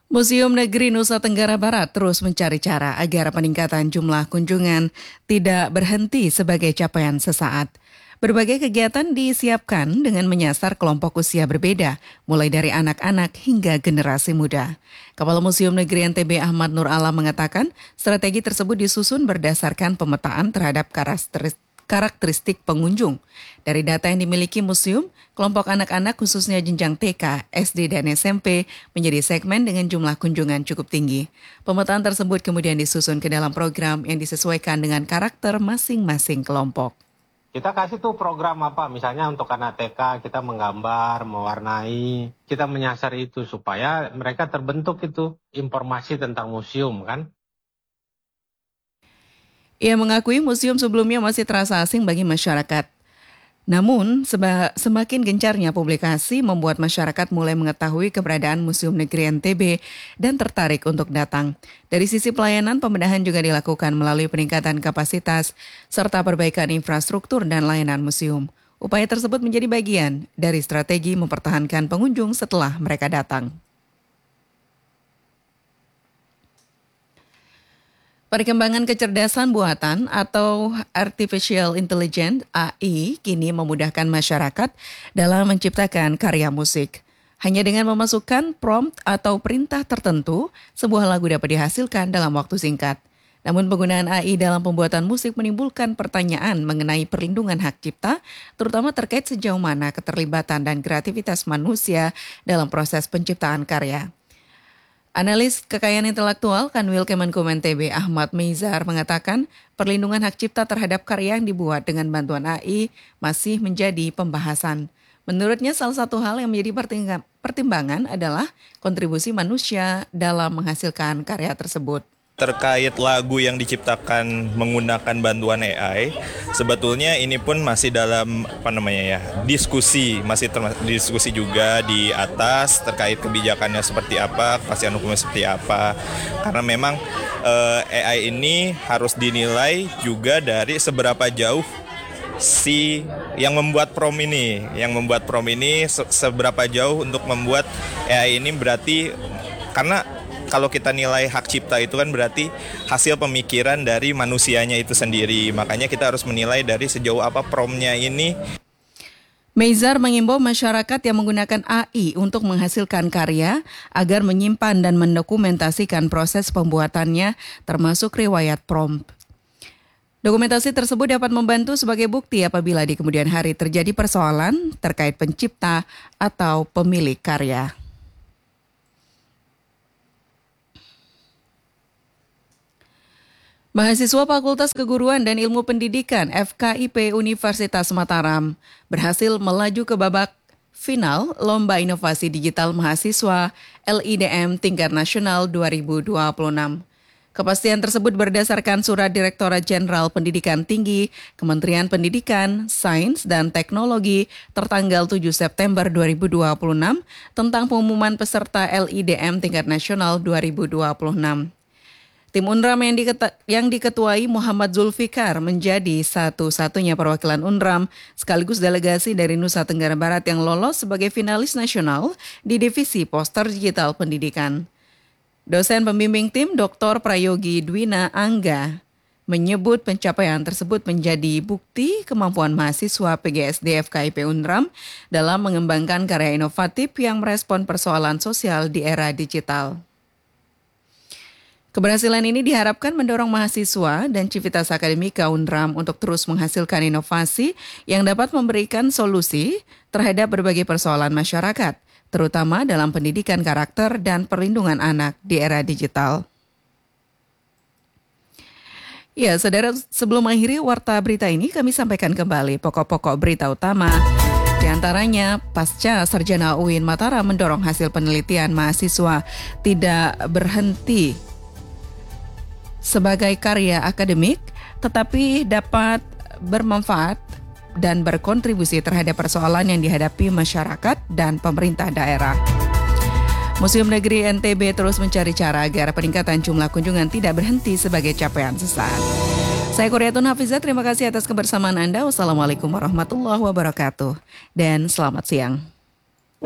Museum Negeri Nusa Tenggara Barat terus mencari cara agar peningkatan jumlah kunjungan tidak berhenti sebagai capaian sesaat. Berbagai kegiatan disiapkan dengan menyasar kelompok usia berbeda, mulai dari anak-anak hingga generasi muda. Kepala Museum Negeri NTB Ahmad Nur Alam mengatakan, strategi tersebut disusun berdasarkan pemetaan terhadap karakteristik pengunjung. Dari data yang dimiliki museum, kelompok anak-anak khususnya jenjang TK, SD, dan SMP menjadi segmen dengan jumlah kunjungan cukup tinggi. Pemetaan tersebut kemudian disusun ke dalam program yang disesuaikan dengan karakter masing-masing kelompok. Kita kasih tuh program apa, misalnya untuk anak TK kita menggambar, mewarnai, kita menyasar itu supaya mereka terbentuk itu informasi tentang museum kan. Ia mengakui museum sebelumnya masih terasa asing bagi masyarakat. Namun, semakin gencarnya publikasi membuat masyarakat mulai mengetahui keberadaan Museum Negeri NTB dan tertarik untuk datang. Dari sisi pelayanan, pembenahan juga dilakukan melalui peningkatan kapasitas serta perbaikan infrastruktur dan layanan museum. Upaya tersebut menjadi bagian dari strategi mempertahankan pengunjung setelah mereka datang. Perkembangan kecerdasan buatan atau Artificial Intelligence (AI) kini memudahkan masyarakat dalam menciptakan karya musik. Hanya dengan memasukkan prompt atau perintah tertentu, sebuah lagu dapat dihasilkan dalam waktu singkat. Namun penggunaan AI dalam pembuatan musik menimbulkan pertanyaan mengenai perlindungan hak cipta, terutama terkait sejauh mana keterlibatan dan kreativitas manusia dalam proses penciptaan karya. Analis kekayaan intelektual Kanwil Kemenkomen TB Ahmad Meizar mengatakan perlindungan hak cipta terhadap karya yang dibuat dengan bantuan AI masih menjadi pembahasan. Menurutnya salah satu hal yang menjadi pertimbangan adalah kontribusi manusia dalam menghasilkan karya tersebut. Terkait lagu yang diciptakan menggunakan bantuan AI, sebetulnya ini pun masih dalam diskusi, diskusi juga di atas terkait kebijakannya seperti apa, kepastian hukumnya seperti apa. Karena memang AI ini harus dinilai juga dari seberapa jauh si yang membuat prompt ini, seberapa jauh untuk membuat AI ini berarti karena kalau kita nilai hak cipta itu kan berarti hasil pemikiran dari manusianya itu sendiri. Makanya kita harus menilai dari sejauh apa promptnya ini. Meizar mengimbau masyarakat yang menggunakan AI untuk menghasilkan karya agar menyimpan dan mendokumentasikan proses pembuatannya termasuk riwayat prompt. Dokumentasi tersebut dapat membantu sebagai bukti apabila di kemudian hari terjadi persoalan terkait pencipta atau pemilik karya. Mahasiswa Fakultas Keguruan dan Ilmu Pendidikan FKIP Universitas Mataram berhasil melaju ke babak final Lomba Inovasi Digital Mahasiswa LIDM Tingkat Nasional 2026. Kepastian tersebut berdasarkan Surat Direktorat Jenderal Pendidikan Tinggi Kementerian Pendidikan, Sains, dan Teknologi tertanggal 7 September 2026 tentang pengumuman peserta LIDM Tingkat Nasional 2026. Tim UNRAM yang diketuai Muhammad Zulfikar menjadi satu-satunya perwakilan UNRAM sekaligus delegasi dari Nusa Tenggara Barat yang lolos sebagai finalis nasional di divisi poster digital pendidikan. Dosen pembimbing tim Dr. Prayogi Dwina Angga menyebut pencapaian tersebut menjadi bukti kemampuan mahasiswa PGSD FKIP UNRAM dalam mengembangkan karya inovatif yang merespon persoalan sosial di era digital. Keberhasilan ini diharapkan mendorong mahasiswa dan civitas akademika UNRAM untuk terus menghasilkan inovasi yang dapat memberikan solusi terhadap berbagai persoalan masyarakat, terutama dalam pendidikan karakter dan perlindungan anak di era digital. Ya, saudara, sebelum mengakhiri warta berita ini, kami sampaikan kembali pokok-pokok berita utama. Di antaranya, pasca Sarjana UIN Mataram mendorong hasil penelitian mahasiswa tidak berhenti sebagai karya akademik, tetapi dapat bermanfaat dan berkontribusi terhadap persoalan yang dihadapi masyarakat dan pemerintah daerah. Museum Negeri NTB terus mencari cara agar peningkatan jumlah kunjungan tidak berhenti sebagai capaian sesaat. Saya Kuriatun Hafizah, terima kasih atas kebersamaan Anda. Wassalamualaikum warahmatullahi wabarakatuh dan selamat siang.